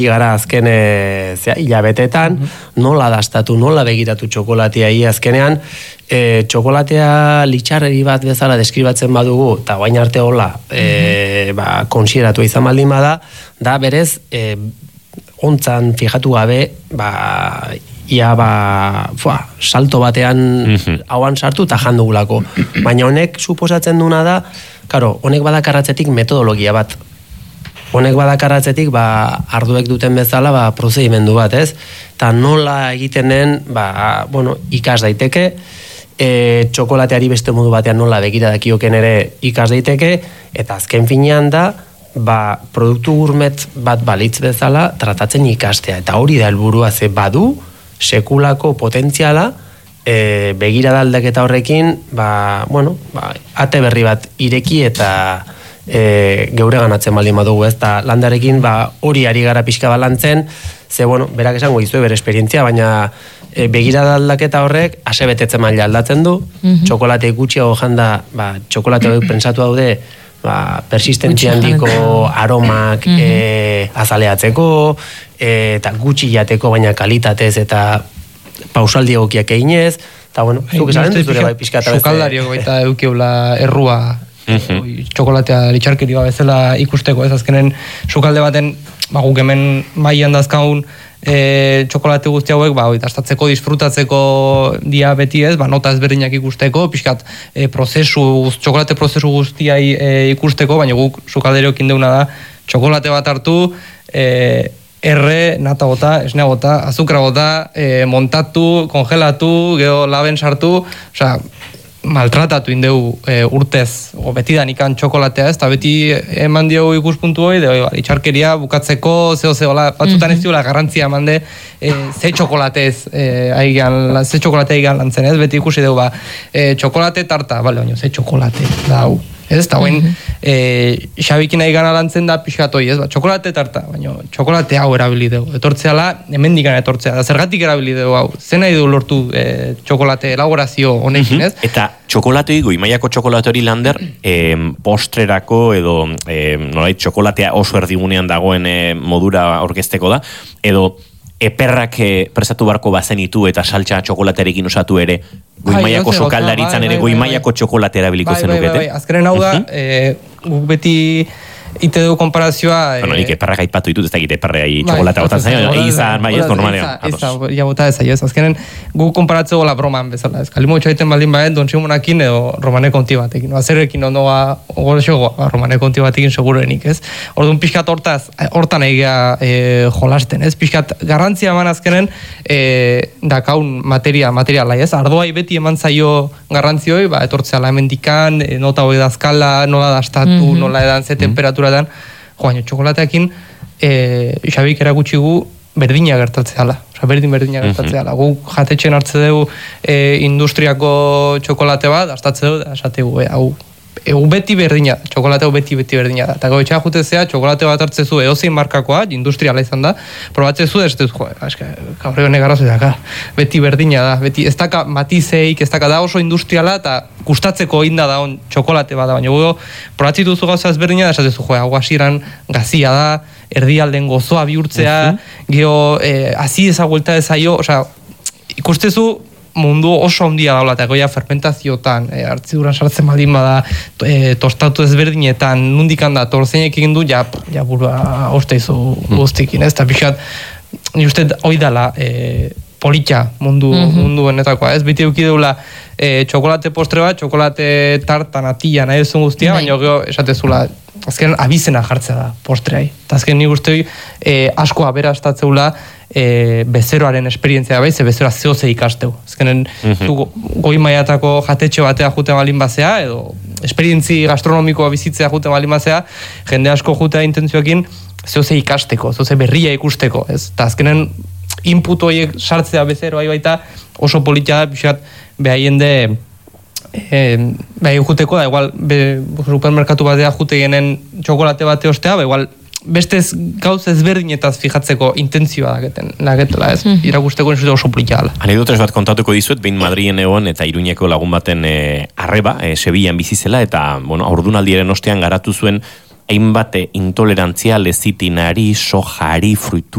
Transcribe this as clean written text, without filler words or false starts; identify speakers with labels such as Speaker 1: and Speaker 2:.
Speaker 1: gara azken hilabetetan, nola dastatu, nola begiratu txokolatea azkenean, txokolatea litxarreri bat bezala deskribatzen badugu, eta guain arte hola konsideratu izan baldin bada, da berez, ontzan fijatu gabe, salto batean hauan sartu eta jandugulako. Baina honek suposatzen duna da, honek badakarratzetik metodologia bat. Honek badakarratzetik arduek duten bezala prozedimendu bat, ez? Eta nola egiten den, ikas daiteke, txokolateari beste modu batean nola begira dakioken ere ikas daiteke, eta azken finean da, produktu gourmet bat balitz bezala tratatzen ikastea. Eta hori da helburua ze badu, sekulako potentziala, begirada aldaketa horrekin, ate berri bat ireki eta geure ganatzen baldin badugu, ez da landarekin hori ari gara pixka balantzen, ze berak esango izue bere esperientzia, baina begirada aldaketa horrek asebetetzen maila aldatzen du, txokolate gutxiago janda, txokolate hori pensatu daude, persistentzia handiko aromak azaleatzeko, eta gutxi jateko, baina kalitatez eta pausaldi egokiak eginez, eta zuk esan duzure bai pixka eta beste.
Speaker 2: Sukaldariok baita eukeula errua, txokolatea litxarkeri bezala ikusteko, ez azkenen sukalde baten, guk hemen maian dazkaun txokolate guzti hauek, dastatzeko, disfrutatzeko dia beti ez, nota ezberdinak ikusteko, pixkat txokolate prozesu guztiai ikusteko, baina guk sukalderiokin deuna da, txokolate bat hartu, nata bota, esnea bota, azukra bota, montatu, kongelatu, geho laben sartu, osea, maltratatu indeu urtez, betidan ikan txokolatea ez, eta beti eman diogu ikuspuntu hori, itxarkeria bukatzeko, batzutan ez diola garrantzia emande, ze txokolatez aigan lantzen ez, beti ikusi dugu, txokolate tarta, baina ze txokolate da hau. Ez, eta guen, Xabikin nahi gana lantzen da pixkatoi, ez, txokolate tarta, baina txokolate hau erabili dugu. Etortzeala, hemendikan etortzea, da zergatik erabili dugu hau. Zer nahi du lortu txokolate elaborazio honekin, ez?
Speaker 3: Eta txokolatoi, goimaiako txokolatori lander, postrerako edo nolait txokolatea oso erdigunean dagoen modura orkesteko da, edo eperrak prestatu barko bazenitu eta saltxa txokolatearekin osatu ere, goimaiako sokaldaritzan ere goimaiako txokolatea erabiliko zenukete?
Speaker 2: Azkaren hau da, guk beti ite dugu konparazioa...
Speaker 3: Nik eperrak aipatu ditut, ez da egite eperreai txokolatea botan zaino, izan, ez normalean.
Speaker 2: Ja bota ez aio, azkenen guk konparatzeko la broman bezala, ez kalimo txaiten baldin baet, Don Simonakin edo Romane konti batekin, azerekin ondoa Romane konti batekin seguruenik, ez? Orduan pixkat hortan egia jolasten, ez? Pixkat garrantzia eman azkenen dakaun materiala, ez? Ardoai beti eman zaio garrantzioi, etortzea la hemendikan, nota hoi dazkala, nola dastatu, nola edan ze temperaturatan, txokolateakin Xabik erakutsi gu berdina gertatzeala, berdina gertatzeala. Guk jatetxen hartze dugu industriako txokolate bat, dastatze dugu, esate gu, hau beti berdina, txokolate hau beti berdina da. Eta goetxea jutezea, txokolate bat hartzezu edozein markakoa, industriala izan da, probatzezu, ez dut, gaur egon egarrazu da, beti berdina da, beti ez daka matizeik, ez daka da oso industriala, eta gustatzeko inda da on txokolate bat da, baina gugo, probatzituzu gauza ezberdina da, esatezu, hau hasieran gazia da, erdialden gozoa bihurtzea, geho, hazi ezaguelta ezaio, osea, ikustezu, mundu oso handia daula, eta goia fermentaziotan, hartziduran sartzen baldin bada, tostatu ezberdinetan, nundikan da, torzeinek egin du, burua osteizu guztikin, ez? Eta pixat, ni uste hoi dala politxa mundu benetakoa, ez? Beti euki deula txokolate postre bat, txokolate tarta, natilla, nahi duzun guztia, baina geho esatezula, azken abizena jartzea da postreai. Eta azken nik uste asko aberaztatzeula bezeroaren esperientzia bai, ze bezeroa zehoze ikasteu. Azkenen, goi maiatako jatetxe batea jute balin bazea, edo esperientzi gastronomikoa bizitzea jute balin bazea, jende asko jutea intentzioekin zehoze ikasteko, zehoze berria ikusteko, ez? Eta azkenen, input horiek sartzea bezeroa baita oso politia da, pixat, behaien de behaien juteko da, igual, supermerkatu batea jute genen txokolate bate ostea, igual, beste gauz ezberdinetaz fijatzeko intentzioa dagetela, ez? Irakusteko nizute oso politia dela.
Speaker 3: Anekdotez bat kontatuko dizuet, behin Madrien egon eta Iruñeko lagun baten arreba, Sevillan bizizela, eta, ordunaldiaren ostean garatu zuen hainbat intolerantzia lezitinari, sojari, fruitu